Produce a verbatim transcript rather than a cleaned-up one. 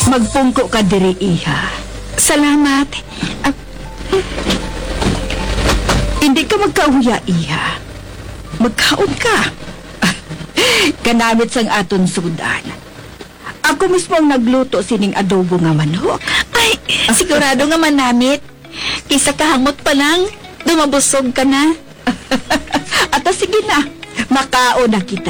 Magpungko ka diri, iha. Salamat. Ah, Hindi ka magkauya, iha. Magkaon ka. Kanamit sang aton sudan. Ako mismo ang nagluto sining adobo nga manok. ay, sigurado nga manamit. Kisa kahamot pa lang, dumabusog ka na. Ata sige na, makaon na kita.